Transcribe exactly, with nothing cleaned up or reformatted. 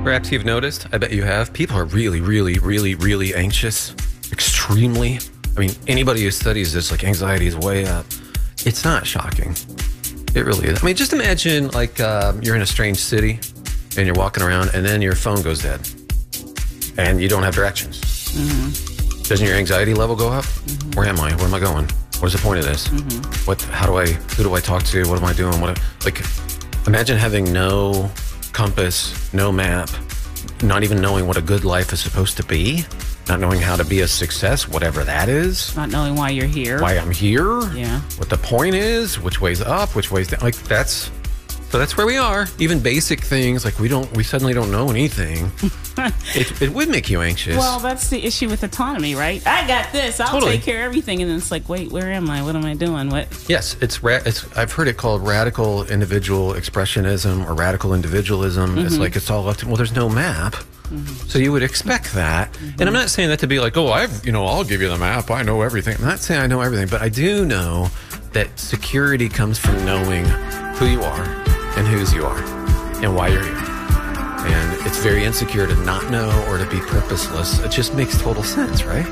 Perhaps you've noticed, I bet you have, people are really, really, really, really anxious. Extremely. I mean, anybody who studies this, like, anxiety is way up. It's not shocking. It really is. I mean, just imagine, like, uh, you're in a strange city and you're walking around and then your phone goes dead and you don't have directions. Mm-hmm. Doesn't your anxiety level go up? Mm-hmm. Where am I? Where am I going? What's the point of this? Mm-hmm. What? How do I? Who do I talk to? What am I doing? What? Like, imagine having no compass, no map, not even knowing what a good life is supposed to be, not knowing how to be a success, whatever that is. Not knowing why you're here. Why I'm here. Yeah. What the point is, which way's up, which way's down. Like, that's, so that's where we are. Even basic things, like we don't, we suddenly don't know anything. it, it would make you anxious. Well, that's the issue with autonomy, right? I got this. I'll Totally. take care of everything. And then it's like, wait, where am I? What am I doing? What? Yes, it's, ra- it's I've heard it called radical individual expressionism or radical individualism. Mm-hmm. It's like it's all up to, well, there's no map. Mm-hmm. So you would expect that. Mm-hmm. And I'm not saying that to be like, oh, I've, you know, I'll give you the map. I know everything. I'm not saying I know everything, but I do know that security comes from knowing who you are and whose you are and why you're here. And it's very insecure to not know or to be purposeless. It just makes total sense, right?